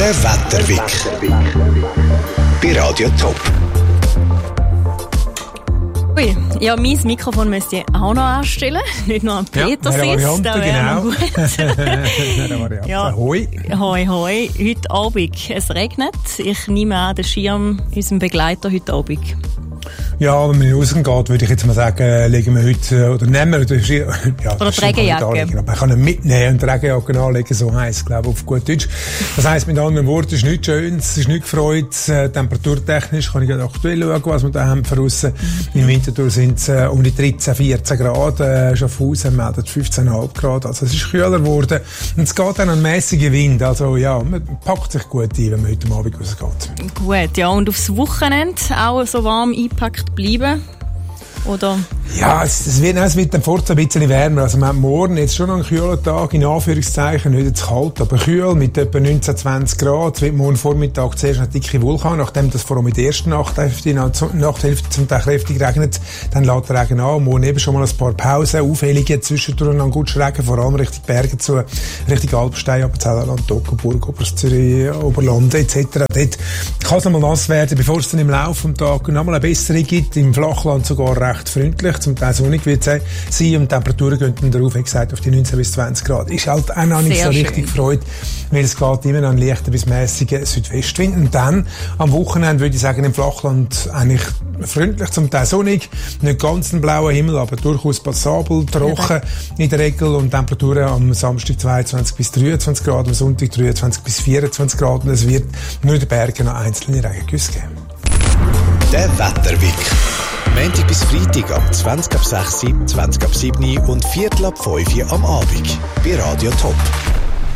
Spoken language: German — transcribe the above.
Der Wetterwick. Bei Radio Top. Ui, ja, mein Mikrofon müsst ihr auch noch anstellen. Nicht nur an Peter sitzt. Ja, genau. Variante. Ja. Hoi. Hoi, hoi. Heute Abend. Es regnet. Ich nehme an, den Schirm, unserem Begleiter heute Abend. Ja, wenn man rausgeht, würde ich jetzt mal sagen, legen wir heute, oder nehmen wir, oder die Regenjacke. Aber man kann ihn mitnehmen und die Regenjacke anlegen, so heisst, glaube ich, auf gut Deutsch. Das heisst, mit anderen Worten, es ist nichts Schönes, es ist nichts gefreut, temperaturtechnisch kann ich gerade aktuell schauen, was wir da haben von aussen. Im Winterthur sind es um die 13, 14 Grad, Schaffhausen meldet 15,5 Grad, also es ist kühler geworden. Und es geht dann an mäßigen Wind, also ja, man packt sich gut ein, wenn man heute Abend rausgeht. Gut, ja, und aufs Wochenende auch so warm eingepackt bleiben? Oder? Ja, es wird dann fort ein bisschen wärmer. Also, wir haben morgen jetzt schon noch einen kühlen Tag, in Anführungszeichen, nicht jetzt kalt, aber kühl, mit etwa 19, 20 Grad. Es wird morgen Vormittag zuerst eine dicke Wolke haben, nachdem das vor allem in der ersten Nachthälfte zum Teil kräftig regnet, dann lässt der Regen an. Morgen eben schon mal ein paar Pausen, Aufhellungen, zwischendurch noch gut Regen, vor allem Richtung Berge zu, Richtung Alpenstein, Appenzellerland, Toggenburg, Oberzürich, Oberland, etc. Dort kann es noch mal nass werden, bevor es dann im Laufe des Tages noch mal eine bessere gibt. Im Flachland sogar recht freundlich, zum Teil sonnig wird es sein, und die Temperaturen gehen dann darauf, wie gesagt, auf die 19 bis 20 Grad. Ist halt auch noch nicht sehr so richtig gefreut, weil es geht immer noch einen leichten bis mäßigen Südwestwind. Und dann, am Wochenende, würde ich sagen, im Flachland eigentlich freundlich, zum Teil sonnig, nicht ganz ein blauer Himmel, aber durchaus passabel, trocken in der Regel, und Temperaturen am Samstag 22 bis 23 Grad, am Sonntag 23 bis 24 Grad, und es wird nur in den Bergen noch einzelne Regengüsse geben. Der Wetterwick. Montag bis Freitag ab 20 ab 6, 20 ab 7 und 4 ab 5 am Abend bei Radio Top.